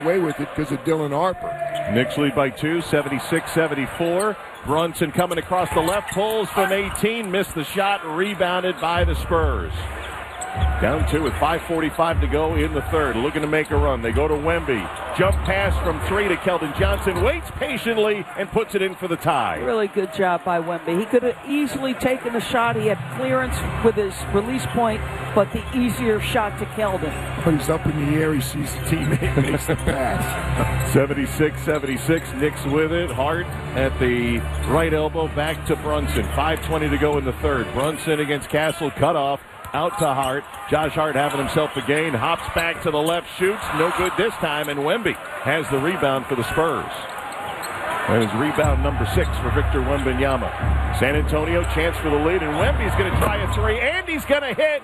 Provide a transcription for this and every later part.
away with it because of Dylan Harper. Knicks lead by 2, 76-74. Brunson coming across the left, pulls from 18, missed the shot, rebounded by the Spurs. Down 2 with 5:45 to go in the third. Looking to make a run. They go to Wemby. Jump pass from 3 to Keldon Johnson. Waits patiently and puts it in for the tie. Really good job by Wemby. He could have easily taken the shot. He had clearance with his release point, but the easier shot to Keldon. When he's up in the air, he sees the teammate and makes the pass. 76-76. Knicks with it. Hart at the right elbow. Back to Brunson. 5:20 to go in the third. Brunson against Castle. Cut off. Out to Hart. Josh Hart having himself a gain. Hops back to the left. Shoots. No good this time. And Wemby has the rebound for the Spurs. That is rebound number 6 for Victor Wembanyama. San Antonio chance for the lead. And Wemby's going to try a 3. And he's going to hit.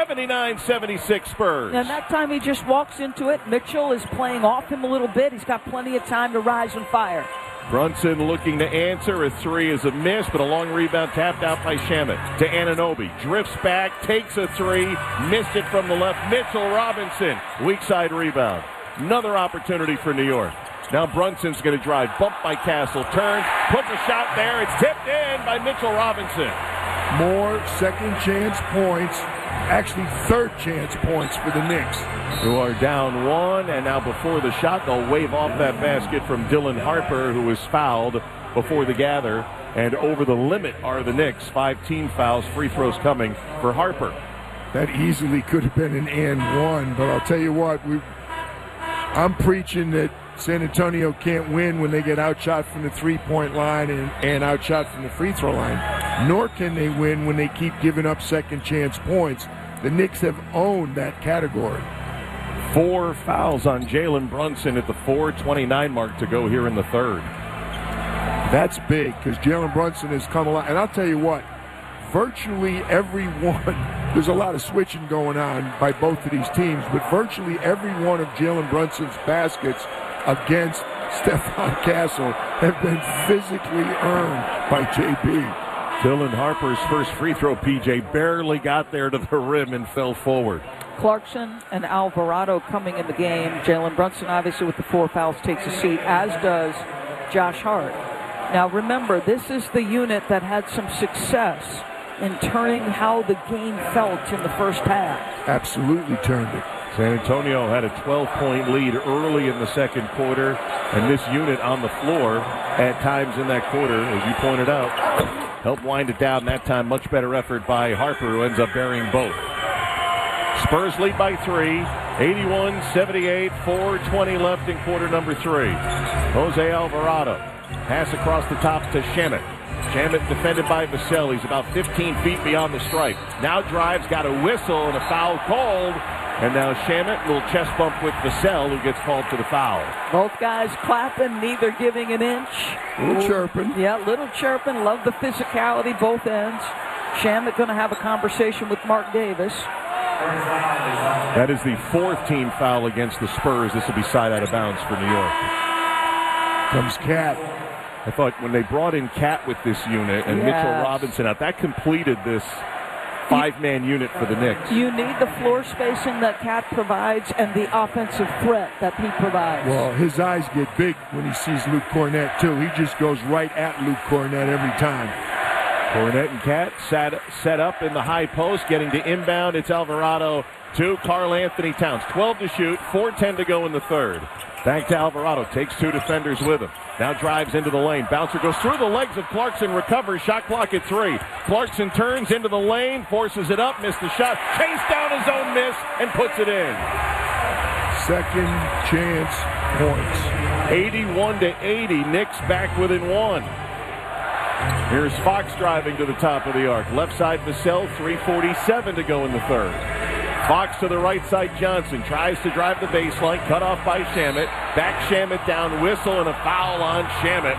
79-76 Spurs. And that time he just walks into it. Mitchell is playing off him a little bit. He's got plenty of time to rise and fire. Brunson looking to answer. A 3 is a miss, but a long rebound tapped out by Shamet to Anunoby. Drifts back, takes a 3, missed it from the left. Mitchell Robinson, weak side rebound. Another opportunity for New York. Now Brunson's going to drive. Bumped by Castle. Turns, puts a shot there. It's tipped in by Mitchell Robinson. More second chance points. Actually, third chance points for the Knicks. Who are down 1, and now before the shot, they'll wave off that basket from Dylan Harper, who was fouled before the gather. And over the limit are the Knicks. 5 team fouls, free throws coming for Harper. That easily could have been an and 1, but I'll tell you what, I'm preaching that San Antonio can't win when they get outshot from the three-point line and outshot from the free throw line. Nor can they win when they keep giving up second chance points. The Knicks have owned that category. 4 fouls on Jalen Brunson at the 4:29 mark to go here in the third. That's big because Jalen Brunson has come along. And I'll tell you what, virtually everyone, there's a lot of switching going on by both of these teams, but virtually every one of Jalen Brunson's baskets against Stephon Castle have been physically earned by JB. Dylan Harper's first free throw, PJ, barely got there to the rim and fell forward. Clarkson and Alvarado coming in the game. Jalen Brunson, obviously, with the 4 fouls, takes a seat, as does Josh Hart. Now, remember, this is the unit that had some success in turning how the game felt in the first half. Absolutely turned it. San Antonio had a 12-point lead early in the second quarter, and this unit on the floor at times in that quarter, as you pointed out, helped wind it down. That time, much better effort by Harper, who ends up burying both. Spurs lead by 3, 81-78, 4:20 left in quarter number 3. Jose Alvarado, pass across the top to Shamet. Shamet defended by Vassell. He's about 15 feet beyond the stripe. Now drives, got a whistle and a foul called. And now Shamet, little chest bump with Vassell, who gets called for the foul. Both guys clapping, neither giving an inch. Little chirping. Yeah, little chirping. Love the physicality, both ends. Shamet going to have a conversation with Mark Davis. That is the 4th team foul against the Spurs. This will be side out of bounds for New York. Comes Cat. I thought when they brought in Cat with this unit and Mitchell Robinson out, that completed this 5-man unit for the Knicks. You need the floor spacing that Cat provides and the offensive threat that he provides. Well, his eyes get big when he sees Luke Cornett, too. He just goes right at Luke Cornett every time. Cornett and Cat set up in the high post, getting to inbound. It's Alvarado to Karl Anthony Towns. 12 to shoot, 4:10 to go in the third. Back to Alvarado, takes 2 defenders with him. Now drives into the lane. Bouncer goes through the legs of Clarkson, recovers, shot clock at 3. Clarkson turns into the lane, forces it up, missed the shot, chased down his own miss, and puts it in. Second chance points. 81-80, Knicks back within 1. Here's Fox driving to the top of the arc. Left side Vassell, 3:47 to go in the third. Fox to the right side, Johnson tries to drive the baseline, cut off by Shamet. Back Shamet down, whistle, and a foul on Shamet.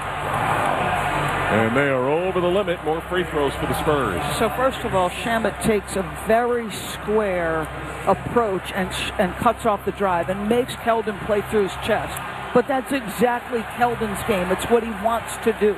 And they are over the limit. More free throws for the Spurs. So first of all, Shamet takes a very square approach and cuts off the drive and makes Keldon play through his chest. But that's exactly Keldon's game. It's what he wants to do.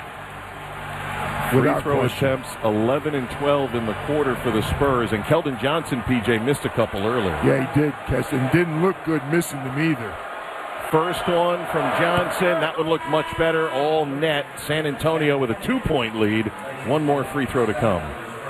Free throw attempts, 11 and 12 in the quarter for the Spurs. And Keldon Johnson, PJ, missed a couple earlier. Yeah, he did, Keston. Didn't look good missing them either. First one from Johnson. That would look much better. All net. San Antonio with a 2-point lead. One more free throw to come.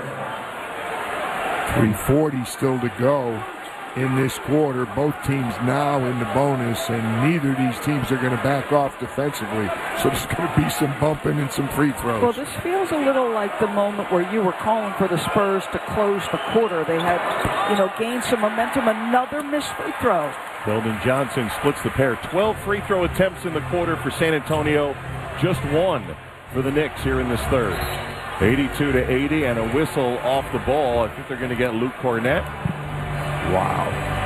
3:40 still to go in this quarter. Both teams now in the bonus, and neither of these teams are going to back off defensively. So there's going to be some bumping and some free throws. Well, this feels a little like the moment where you were calling for the Spurs to close the quarter. They had, gained some momentum. Another missed free throw. Keldon Johnson splits the pair. 12 free throw attempts in the quarter for San Antonio. Just one for the Knicks here in this third. 82-80 and a whistle off the ball. I think they're going to get Luke Cornett. Wow.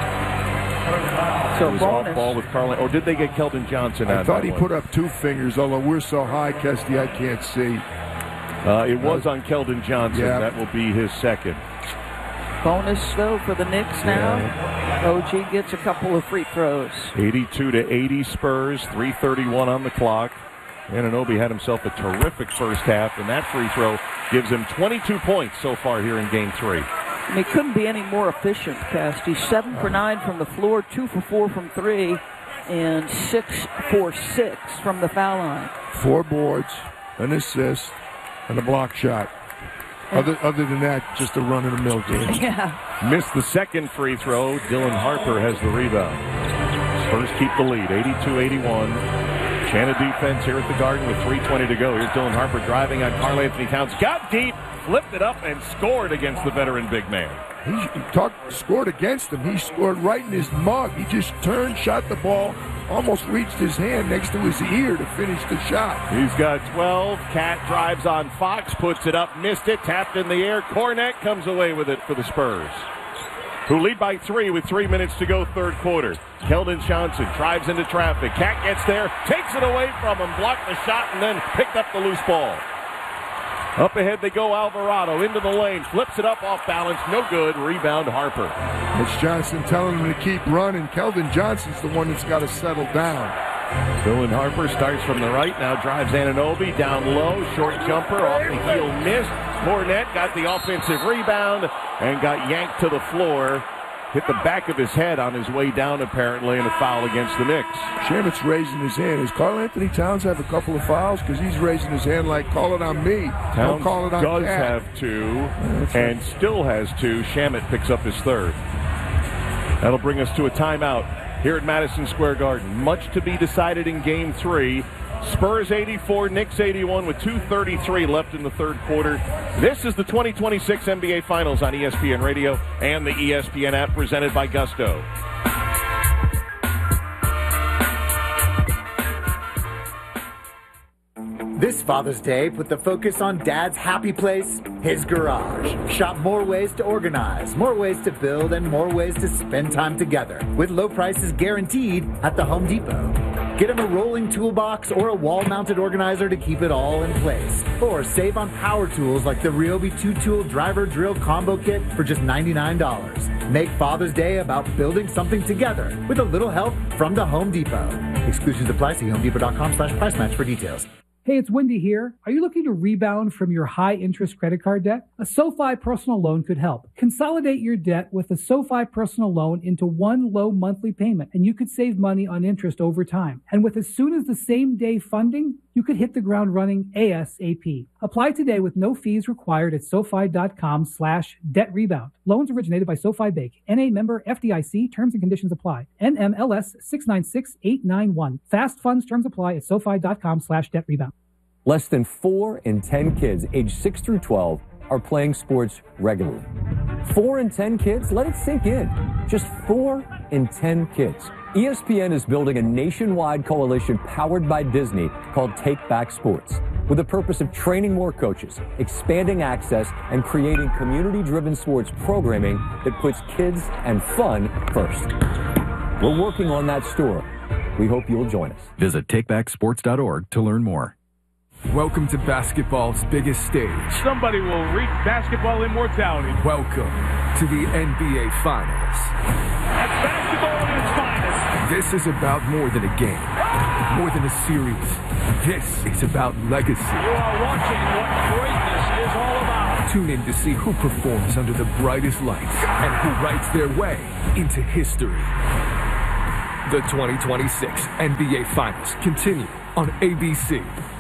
So off ball with Carlin. Or did they get Keldon Johnson out? I thought he put up 2 fingers, although we're so high, Kesty, I can't see. It was on Keldon Johnson. Yeah. That will be his second. Bonus, though, for the Knicks now. Yeah. OG gets a couple of free throws. 82-80 Spurs, 3:31 on the clock. Anunoby had himself a terrific first half, and that free throw gives him 22 points so far here in Game 3. He couldn't be any more efficient, Cast. He's 7 for 9 from the floor, 2 for 4 from 3, and 6 for 6 from the foul line. 4 boards, an assist, and a block shot. Other than that, just a run-of-the-mill game. Yeah. Missed the second free throw. Dylan Harper has the rebound. Spurs keep the lead, 82-81. Shanna defense here at the Garden with 3:20 to go. Here's Dylan Harper driving on Karl-Anthony Towns. Got deep, flipped it up, and scored against the veteran big man. He scored against him. He scored right in his mug. He just turned, shot the ball, almost reached his hand next to his ear to finish the shot. He's got 12. Cat drives on Fox, puts it up, missed it, tapped in the air. Cornett comes away with it for the Spurs, who lead by 3 with 3 minutes to go third quarter. Keldon Johnson drives into traffic. Cat gets there, takes it away from him, blocked the shot, and then picked up the loose ball. Up ahead they go. Alvarado into the lane, flips it up off balance, no good. Rebound Harper. It's Johnson telling him to keep running. Keldon Johnson's the one that's got to settle down. Dylan Harper starts from the right, now drives Anunoby down low, short jumper off the heel, missed. Cornett got the offensive rebound and got yanked to the floor. Hit the back of his head on his way down, apparently, and a foul against the Knicks. Shamit's raising his hand. Does Karl-Anthony Towns have a couple of fouls? Because he's raising his hand like, call it on me. Don't call it on does Cat. Have 2 and still has 2. Shamet picks up his third. That'll bring us to a timeout here at Madison Square Garden. Much to be decided in Game 3. Spurs 84, Knicks 81 with 2:33 left in the third quarter. This is the 2026 NBA Finals on ESPN Radio and the ESPN app presented by Gusto. This Father's Day, put the focus on Dad's happy place, his garage. Shop more ways to organize, more ways to build, and more ways to spend time together. With low prices guaranteed at the Home Depot. Get him a rolling toolbox or a wall-mounted organizer to keep it all in place. Or save on power tools like the Ryobi 2-tool driver drill combo kit for just $99. Make Father's Day about building something together with a little help from the Home Depot. Exclusions apply. See HomeDepot.com/price match for details. Hey, it's Wendy here. Are you looking to rebound from your high-interest credit card debt? A SoFi personal loan could help. Consolidate your debt with a SoFi personal loan into one low monthly payment, and you could save money on interest over time. And with as soon as the same day funding, you could hit the ground running ASAP. Apply today with no fees required at SoFi.com/debt rebound. Loans originated by SoFi Bank. NA member FDIC. Terms and conditions apply. NMLS 696891. Fast funds terms apply at SoFi.com/debt rebound. Less than 4 in 10 kids aged 6 through 12 are playing sports regularly. 4 in 10 kids? Let it sink in. Just 4 in 10 kids. ESPN is building a nationwide coalition powered by Disney called Take Back Sports, with the purpose of training more coaches, expanding access, and creating community-driven sports programming that puts kids and fun first. We're working on that story. We hope you'll join us. Visit takebacksports.org to learn more. Welcome to basketball's biggest stage. Somebody will reach basketball immortality. Welcome to the NBA Finals. That's basketball in its finest. This is about more than a game, more than a series. This is about legacy. You are watching what greatness is all about. Tune in to see who performs under the brightest lights and who writes their way into history. The 2026 NBA Finals continue on ABC.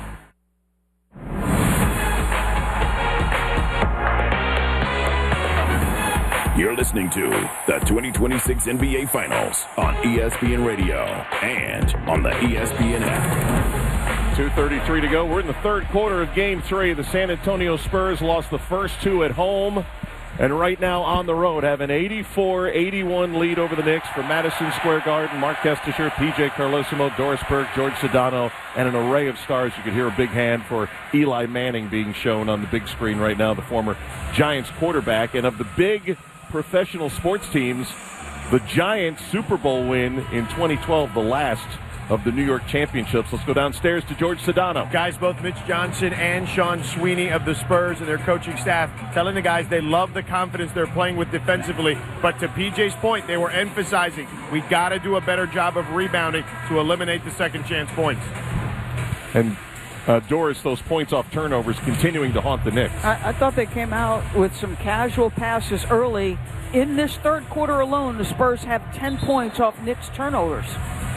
You're listening to the 2026 NBA Finals on ESPN Radio and on the ESPN app. 2:33 to go. We're in the third quarter of Game 3. The San Antonio Spurs lost the first two at home, and right now on the road have an 84-81 lead over the Knicks from Madison Square Garden. Mark Kestisher, P.J. Carlesimo, Doris Burke, George Sedano, and an array of stars. You could hear a big hand for Eli Manning being shown on the big screen right now, the former Giants quarterback. And of the big professional sports teams, the Giants Super Bowl win in 2012, the last of the New York championships. Let's go downstairs to George Sedano. Guys, both Mitch Johnson and Sean Sweeney of the Spurs and their coaching staff telling the guys they love the confidence they're playing with defensively. But to PJ's point, they were emphasizing we got to do a better job of rebounding to eliminate the second chance points. And Doris, those points off turnovers continuing to haunt the Knicks. I thought they came out with some casual passes early. In this third quarter alone, the Spurs have 10 points off Knicks turnovers.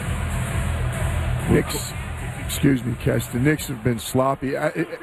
Knicks, excuse me, Kes, the Knicks have been sloppy.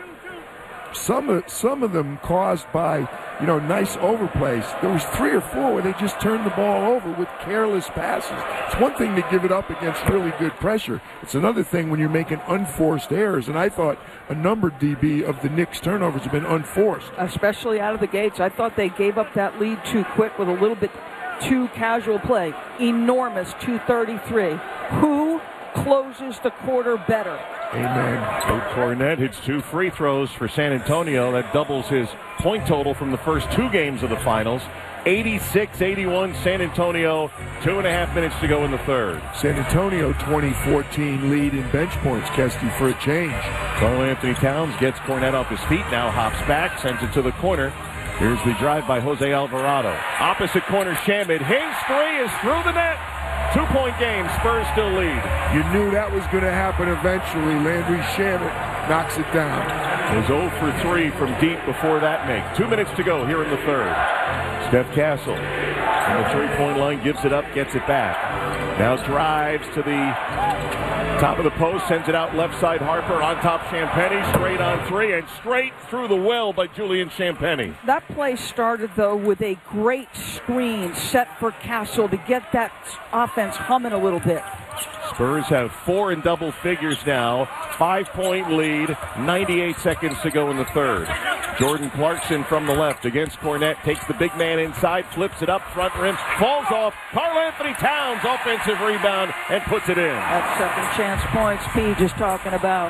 Some of them caused by, nice overplays. There was 3 or 4 where they just turned the ball over with careless passes. It's one thing to give it up against really good pressure. It's another thing when you're making unforced errors. And I thought a number, DB, of the Knicks turnovers have been unforced. Especially out of the gates. I thought they gave up that lead too quick with a little bit too casual play. Enormous 2:33. Who closes the quarter better? Amen. So Kornet hits 2 free throws for San Antonio. That doubles his point total from the first 2 games of the finals. 86-81 San Antonio. 2.5 minutes to go in the third. San Antonio 2014 lead in bench points, Kesty, for a change. Karl-Anthony Towns gets Kornet off his feet, now hops back, sends it to the corner. Here's the drive by Jose Alvarado. Opposite corner, Shamet. His three is through the net. 2-point game. Spurs still lead. You knew that was going to happen eventually. Landry Shamet knocks it down. It was 0 for 3 from deep before that make. 2 minutes to go here in the third. Steph Castle on the 3-point line, gives it up, gets it back. Now drives to the top of the post, sends it out left side. Harper on top, Champagnie straight on 3 and straight through the well by Julian Champagnie. That play started, though, with a great screen set for Castle to get that offense humming a little bit. Spurs have 4 in double figures now. 5-point lead, 98 seconds to go in the third. Jordan Clarkson from the left against Kornet, takes the big man inside, flips it up, front rim, falls off. Karl-Anthony Towns, offensive rebound, and puts it in. That second chance points P just talking about.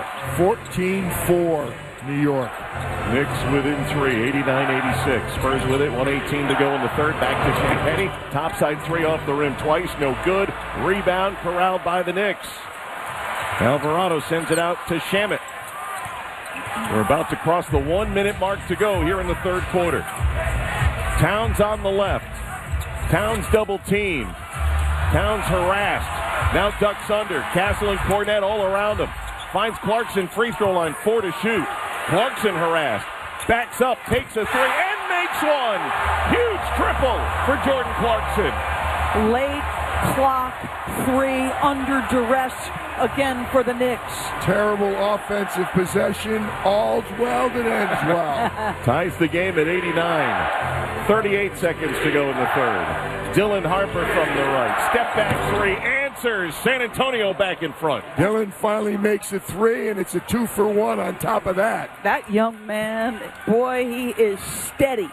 14-4, New York. Knicks within 3, 89-86. Spurs with it, 1:18 to go in the third. Back to Champagnie. Topside 3 off the rim twice, no good. Rebound corralled by the Knicks. Alvarado sends it out to Shamet. We're about to cross the 1-minute mark to go here in the third quarter. Towns on the left. Towns double teamed. Towns harassed. Now ducks under. Castle and Kornet all around him. Finds Clarkson free throw line, 4 to shoot. Clarkson harassed. Backs up, takes a 3 and makes one. Huge triple for Jordan Clarkson. Late clock 3 under duress again for the Knicks. Terrible offensive possession. All's well that ends well. Ties the game at 89. 38 seconds to go in the third. Dylan Harper from the right. Step back 3. Answers. San Antonio back in front. Dylan finally makes a 3, and it's a 2-for-1 on top of that. That young man, boy, he is steady.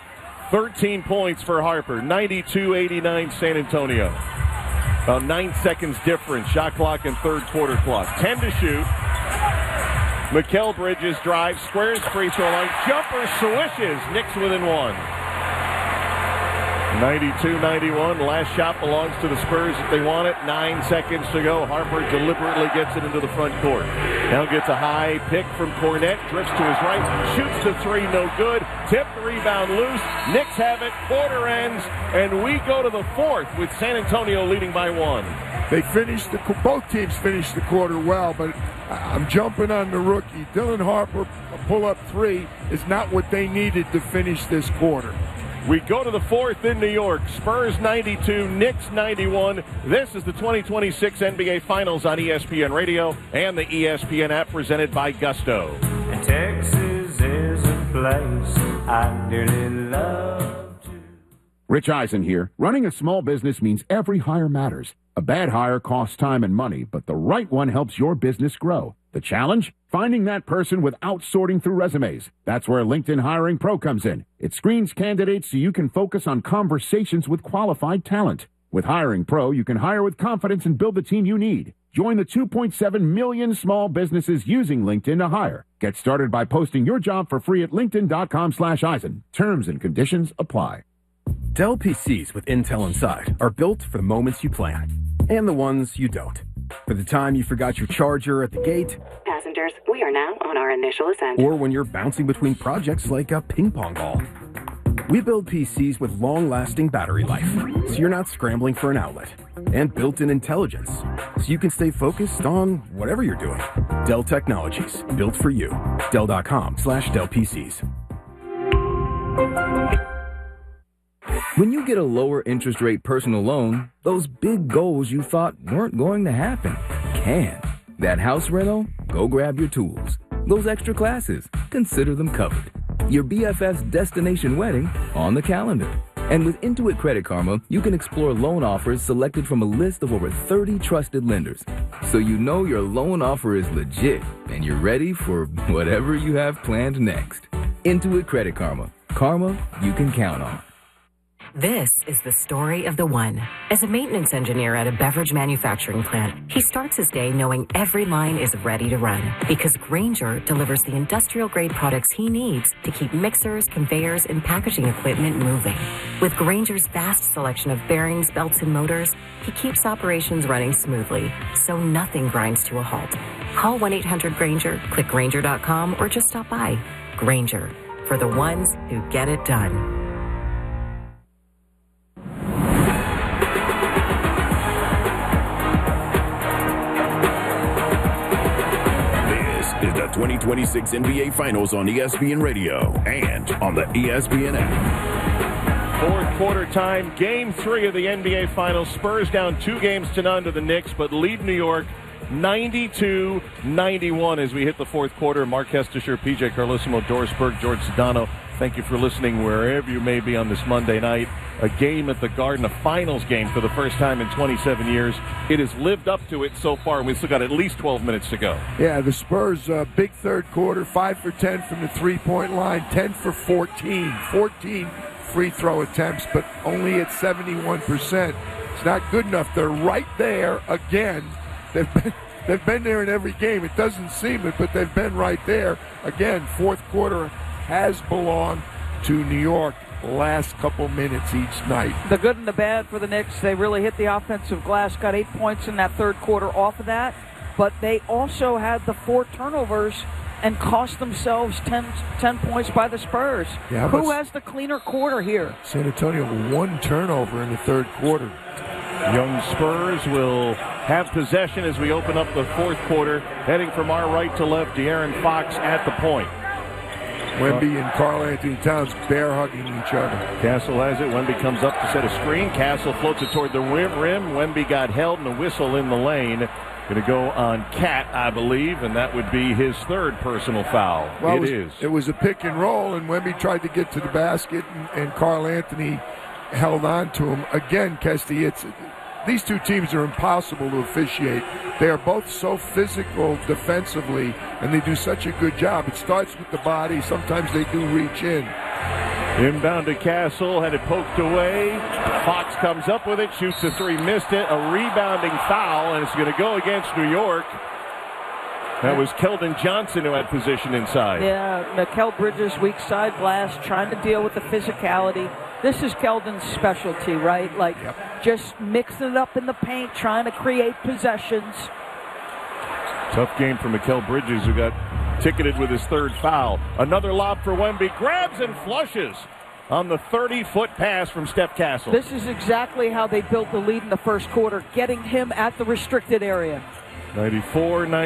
13 points for Harper. 92-89 San Antonio. About 9 seconds difference. Shot clock and third quarter clock. 10 to shoot. Mikal Bridges drives, squares free throw line. Jumper swishes. Knicks within 1. 92-91. Last shot belongs to the Spurs if they want it. 9 seconds to go. Harper deliberately gets it into the front court. Now gets a high pick from Kornet. Drifts to his right. Shoots the 3. No good. Tip, rebound loose. Knicks have it. Quarter ends. And we go to the fourth with San Antonio leading by 1. They finished both teams finished the quarter well, but I'm jumping on the rookie. Dylan Harper, a pull-up 3 is not what they needed to finish this quarter. We go to the fourth in New York. Spurs 92, Knicks 91. This is the 2026 NBA Finals on ESPN Radio and the ESPN app presented by Gusto. Texas is a place I dearly love to. Rich Eisen here. Running a small business means every hire matters. A bad hire costs time and money, but the right one helps your business grow. The challenge? Finding that person without sorting through resumes. That's where LinkedIn Hiring Pro comes in. It screens candidates so you can focus on conversations with qualified talent. With Hiring Pro, you can hire with confidence and build the team you need. Join the 2.7 million small businesses using LinkedIn to hire. Get started by posting your job for free at linkedin.com/Eisen. Terms and conditions apply. Dell PCs with Intel inside are built for the moments you plan and the ones you don't. For the time you forgot your charger at the gate. Passengers, we are now on our initial ascent. Or when you're bouncing between projects like a ping pong ball. We build PCs with long-lasting battery life, so you're not scrambling for an outlet. And built-in intelligence, so you can stay focused on whatever you're doing. Dell Technologies, built for you. Dell.com/Dell PCs. When you get a lower interest rate personal loan, those big goals you thought weren't going to happen can. That house rental? Go grab your tools. Those extra classes? Consider them covered. Your BFF's destination wedding? On the calendar. And with Intuit Credit Karma, you can explore loan offers selected from a list of over 30 trusted lenders. So you know your loan offer is legit and you're ready for whatever you have planned next. Intuit Credit Karma. Karma you can count on. This is the story of the one. As a maintenance engineer at a beverage manufacturing plant, he starts his day knowing every line is ready to run because Grainger delivers the industrial-grade products he needs to keep mixers, conveyors, and packaging equipment moving. With Grainger's vast selection of bearings, belts, and motors, he keeps operations running smoothly, so nothing grinds to a halt. Call 1-800-GRAINGER, click Grainger.com, or just stop by. Grainger, for the ones who get it done. Is the 2026 NBA Finals on ESPN Radio and on the ESPN app. Fourth quarter time, game 3 of the NBA Finals. Spurs down 2-0 to the Knicks, but lead New York 92-91 as we hit the fourth quarter. Mark Hestisher, PJ Carlissimo, Doris Burke, George Sedano. Thank you for listening wherever you may be on this Monday night. A game at the Garden, a finals game for the first time in 27 years. It has lived up to it so far, and we've still got at least 12 minutes to go. Yeah, the Spurs, big third quarter, 5 for 10 from the three-point line, 10 for 14. 14 free throw attempts, but only at 71%. It's not good enough. They're right there again. They've been there in every game. It doesn't seem it, but they've been right there. Again, fourth quarter has belonged to New York. Last couple minutes each night. The good and the bad for the Knicks, they really hit the offensive glass, got 8 points in that third quarter off of that, but they also had the 4 turnovers and cost themselves 10 points by the Spurs. Yeah, who has the cleaner quarter here? San Antonio, 1 turnover in the third quarter. Young Spurs will have possession as we open up the fourth quarter. Heading from our right to left, De'Aaron Fox at the point. Wemby and Karl Anthony Towns bear hugging each other. Castle has it. Wemby comes up to set a screen. Castle floats it toward the rim. Wemby got held and a whistle in the lane. Going to go on Cat, I believe, and that would be his third personal foul. Well, it was a pick and roll, and Wemby tried to get to the basket, and Karl Anthony held on to him. Again, Kesty, these two teams are impossible to officiate. They are both so physical defensively, and they do such a good job. It starts with the body. Sometimes they do reach in. Inbound to Castle, had it poked away. Fox comes up with it, shoots the 3, missed it. A rebounding foul, and it's going to go against New York. That was Keldon Johnson who had position inside. Yeah, Mikal Bridges, weak side glass, trying to deal with the physicality. This is Keldon's specialty, right? Just mixing it up in the paint, trying to create possessions. Tough game for Mikal Bridges, who got ticketed with his third foul. Another lob for Wemby. Grabs and flushes on the 30-foot pass from Steph Castle. This is exactly how they built the lead in the first quarter, getting him at the restricted area.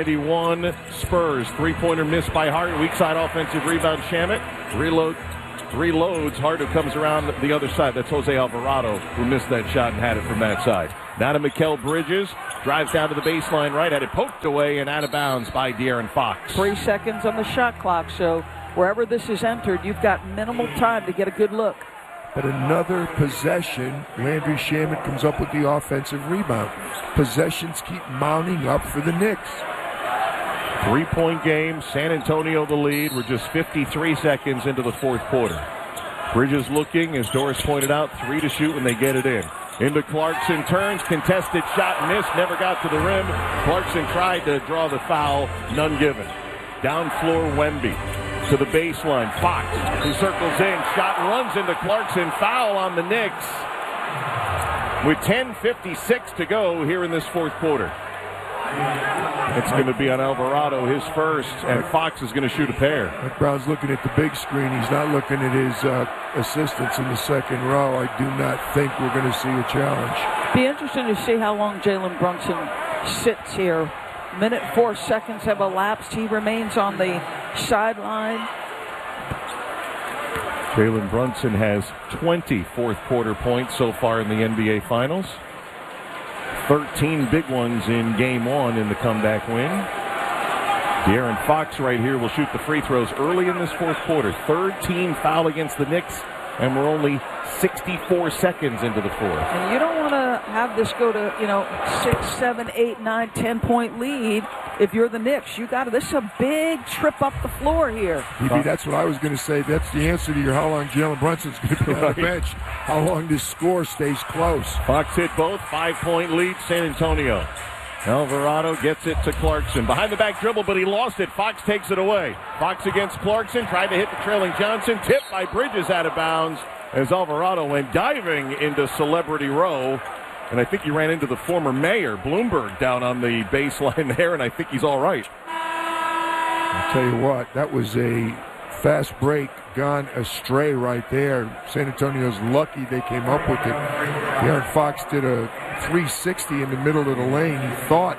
94-91 Spurs. Three-pointer missed by Hart. Weak side offensive rebound, Shamet. Reload 3 loads. Hardo comes around the other side. That's Jose Alvarado who missed that shot and had it from that side. Now to Mikal Bridges. Drives down to the baseline right. Had it poked away and out of bounds by De'Aaron Fox. 3 seconds on the shot clock. So wherever this is entered, you've got minimal time to get a good look. But another possession, Landry Shamet comes up with the offensive rebound. Possessions keep mounting up for the Knicks. 3-point game, San Antonio the lead. We're just 53 seconds into the fourth quarter. Bridges looking, as Doris pointed out, 3 to shoot when they get it in. Into Clarkson, turns, contested shot, missed, never got to the rim. Clarkson tried to draw the foul, none given. Down floor, Wemby. To the baseline, Fox, who circles in, shot runs into Clarkson, foul on the Knicks. With 10:56 to go here in this fourth quarter. It's going to be on Alvarado, his first, and Fox is going to shoot a pair. Mike Brown's looking at the big screen. He's not looking at his assistants in the second row. I do not think we're going to see a challenge. Be interesting to see how long Jalen Brunson sits here. Minute 4 seconds have elapsed. He remains on the sideline. Jalen Brunson has 20 fourth quarter points so far in the NBA Finals. 13 big ones in game 1 in the comeback win. De'Aaron Fox right here will shoot the free throws early in this fourth quarter. 3rd team foul against the Knicks, and we're only 64 seconds into the fourth. And you don't want to have this go to, 6, 7, 8, 9, 10-point lead. If you're the Knicks, this is a big trip up the floor here. That's what I was going to say. That's the answer to your how long Jalen Brunson's going to be on the bench. How long this score stays close. Fox hit both. 5-point lead, San Antonio. Alvarado gets it to Clarkson. Behind the back dribble, but he lost it. Fox takes it away. Fox against Clarkson. Tried to hit the trailing Johnson. Tipped by Bridges out of bounds as Alvarado went diving into Celebrity Row. And I think he ran into the former mayor, Bloomberg, down on the baseline there, and I think he's all right. I'll tell you what, that was a fast break gone astray right there. San Antonio's lucky they came up with it. De'Aaron Fox did a 360 in the middle of the lane. He thought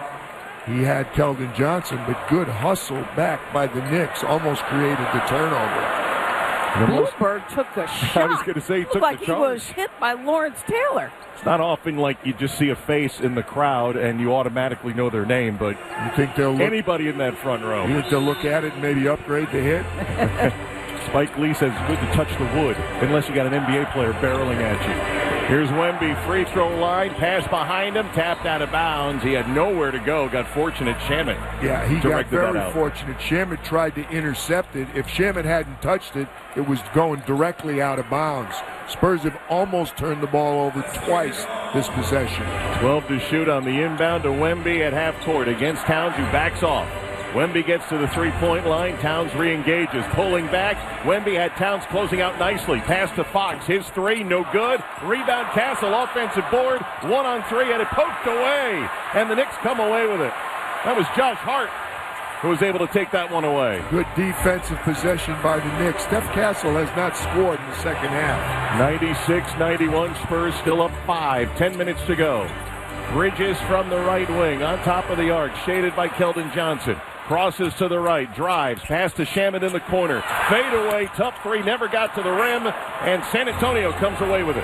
he had Keldon Johnson, but good hustle back by the Knicks. Almost created the turnover. Bloomberg took a shot. I was going to say he took like the he was hit by Lawrence Taylor. It's not often like you just see a face in the crowd and you automatically know their name, but you think they'll look, anybody in that front row. You think they'll look at it and maybe upgrade the hit? Spike Lee says it's good to touch the wood, unless you got an NBA player barreling at you. Here's Wemby, free throw line, pass behind him, tapped out of bounds. He had nowhere to go. Got fortunate. Shamet. Yeah, he got very fortunate. Shamet tried to intercept it. If Shamet hadn't touched it, it was going directly out of bounds. Spurs have almost turned the ball over twice this possession. 12 to shoot on the inbound to Wemby at half court against Towns, who backs off. Wemby gets to the three-point line. Towns re-engages. Pulling back. Wemby had Towns closing out nicely. Pass to Fox. His 3, no good. Rebound Castle, offensive board. 1-on-3, and it poked away. And the Knicks come away with it. That was Josh Hart who was able to take that one away. Good defensive possession by the Knicks. Steph Castle has not scored in the second half. 96-91, Spurs still up 5. 10 minutes to go. Bridges from the right wing, on top of the arc, shaded by Keldon Johnson. Crosses to the right, drives, pass to Shamet in the corner. Fade away, tough 3, never got to the rim, and San Antonio comes away with it.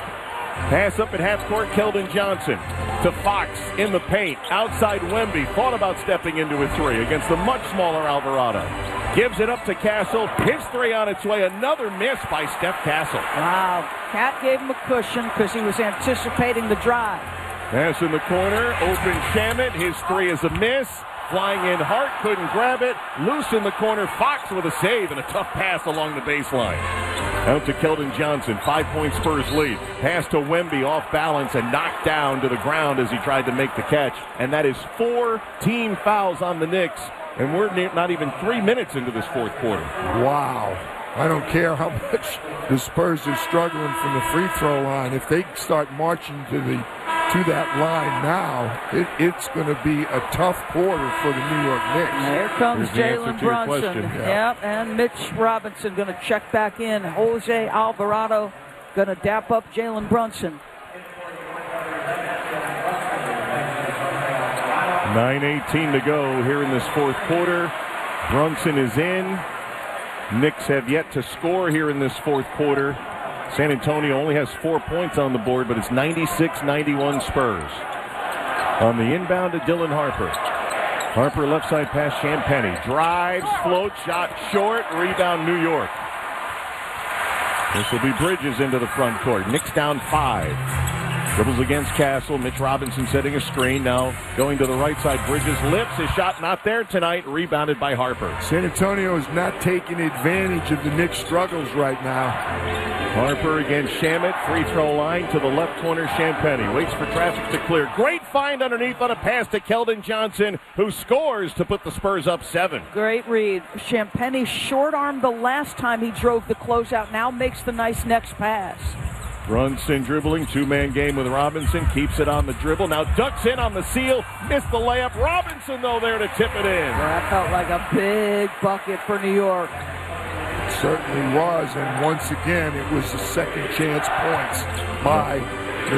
Pass up at half court, Keldon Johnson to Fox in the paint. Outside Wemby, thought about stepping into a 3 against the much smaller Alvarado. Gives it up to Castle, his 3 on its way, another miss by Steph Castle. Wow, Cat gave him a cushion because he was anticipating the drive. Pass in the corner, open Shamet, his 3 is a miss. Flying in, Hart couldn't grab it. Loose in the corner, Fox with a save and a tough pass along the baseline. Out to Keldon Johnson, 5-point Spurs lead. Pass to Wemby off balance and knocked down to the ground as he tried to make the catch. And that is 4 team fouls on the Knicks. And we're not even 3 minutes into this fourth quarter. Wow. I don't care how much the Spurs are struggling from the free throw line. If they start marching to that line now, it's going to be a tough quarter for the New York Knicks. Here comes Jalen Brunson. Yep, and Mitch Robinson going to check back in. Jose Alvarado going to dap up Jalen Brunson. 9:18 to go here in this fourth quarter. Brunson is in. Knicks have yet to score here in this fourth quarter. San Antonio only has 4 points on the board, but it's 96-91 Spurs. On the inbound to Dylan Harper. Harper left side pass Champagnie. Drives, floats, shot short, rebound New York. This will be Bridges into the front court. Knicks down 5. Dribbles against Castle. Mitch Robinson setting a screen. Now going to the right side. Bridges lifts. His shot not there tonight. Rebounded by Harper. San Antonio is not taking advantage of the Knicks' struggles right now. Harper against Shamet. Free throw line to the left corner. Champagnie waits for traffic to clear. Great find underneath on a pass to Keldon Johnson, who scores to put the Spurs up 7. Great read. Champagnie short-armed the last time he drove the closeout. Now makes the nice next pass. Brunson dribbling, two-man game with Robinson, keeps it on the dribble, now ducks in on the seal, missed the layup. Robinson, though, there to tip it in. That felt like a big bucket for New York. It certainly was, and once again, it was the second chance points by the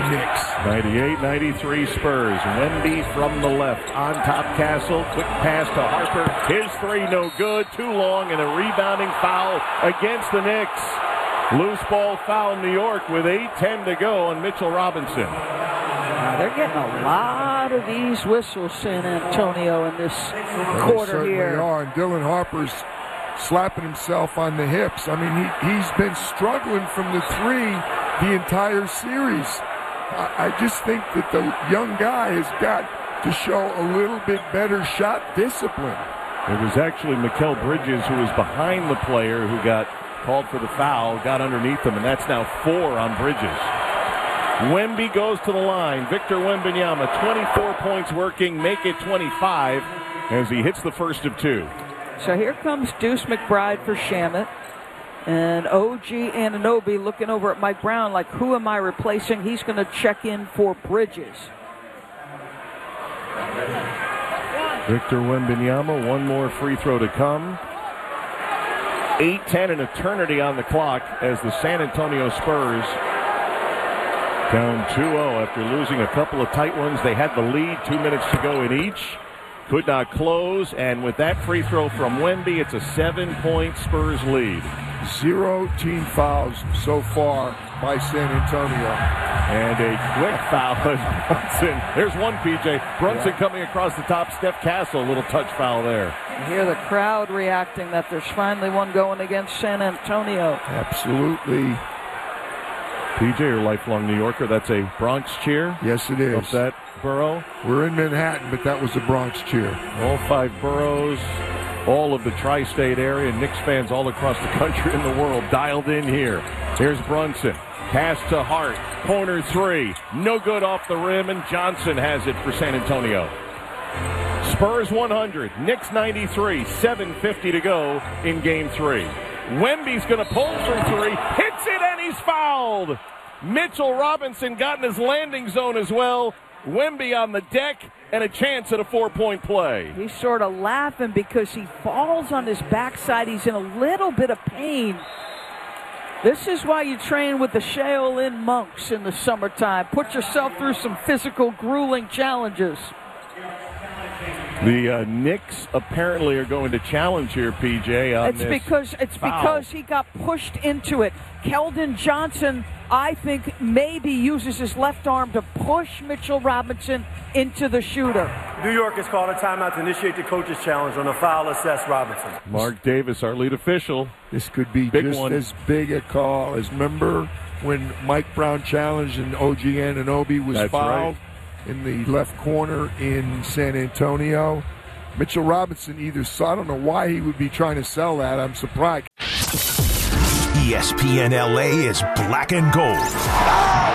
Knicks. 98-93 Spurs. Wemby from the left, on top Castle, quick pass to Harper. His three no good, too long, and a rebounding foul against the Knicks. Loose ball foul New York with 8:10 to go on Mitchell Robinson. They're getting a lot of these whistles, San Antonio, in this quarter here. They are, and Dylan Harper's slapping himself on the hips. I mean, he's been struggling from the three the entire series. I just think that the young guy has got to show a little bit better shot discipline. It was actually Mikal Bridges who was behind the player who got called for the foul, got underneath him, and that's now 4 on Bridges. Wemby goes to the line. Victor Wembanyama, 24 points working, make it 25 as he hits the first of 2. So here comes Deuce McBride for Shamet. And OG Anunoby looking over at Mike Brown like, who am I replacing? He's going to check in for Bridges. Victor Wembanyama, one more free throw to come. 8:10, an eternity on the clock as the San Antonio Spurs down 2-0 after losing a couple of tight ones. They had the lead, 2 minutes to go in each. Could not close, and with that free throw from Wemby, it's a 7-point Spurs lead. 0 team fouls so far by San Antonio. And a quick foul on Brunson. There's one, PJ. Brunson coming across the top. Steph Castle, a little touch foul there. You hear the crowd reacting that there's finally one going against San Antonio. Absolutely. PJ, your lifelong New Yorker, that's a Bronx cheer? Yes, it is. Upset borough? We're in Manhattan, but that was a Bronx cheer. All 5 boroughs, all of the tri-state area, Knicks fans all across the country and the world dialed in here. Here's Brunson. Pass to Hart. Corner 3. No good off the rim, and Johnson has it for San Antonio. Spurs 100. Knicks 93. 7:50 to go in Game 3. Wemby's going to pull from 3. Hits it, and he's fouled. Mitchell Robinson got in his landing zone as well. Wemby on the deck, and a chance at a 4-point play. He's sort of laughing because he falls on his backside. He's in a little bit of pain. This is why you train with the Shaolin monks in the summertime. Put yourself through some physical, grueling challenges. The Knicks apparently are going to challenge here, PJ. On It's because he got pushed into it. Keldon Johnson, I think, maybe uses his left arm to push Mitchell Robinson into the shooter. New York has called a timeout to initiate the coach's challenge on a foul assessed Robinson. Mark Davis, our lead official. This could be big just one. As big a call as, remember when Mike Brown challenged and OG Anunoby was fouled in the left corner in San Antonio. Mitchell Robinson either saw, I don't know why he would be trying to sell that. I'm surprised. ESPN LA is black and gold.